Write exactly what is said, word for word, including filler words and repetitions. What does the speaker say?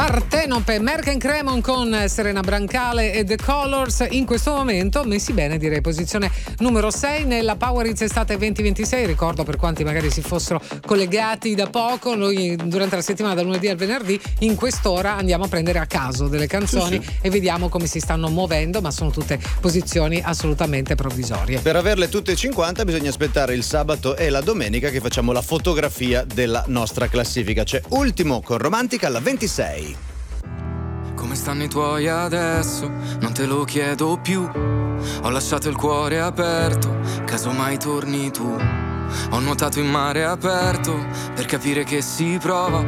Partenope, Merck Cremon con Serena Brancale e The Colors, in questo momento messi bene, direi posizione numero sei nella Power Hits Estate venti ventisei. Ricordo, per quanti magari si fossero collegati da poco, noi durante la settimana dal lunedì al venerdì in quest'ora andiamo a prendere a caso delle canzoni, sì, sì, e vediamo come si stanno muovendo, ma sono tutte posizioni assolutamente provvisorie. Per averle tutte e cinquanta bisogna aspettare il sabato e la domenica che facciamo la fotografia della nostra classifica. C'è Ultimo con Romantica alla ventisei. Come stanno i tuoi adesso? Non te lo chiedo più. Ho lasciato il cuore aperto, casomai torni tu. Ho nuotato in mare aperto per capire che si prova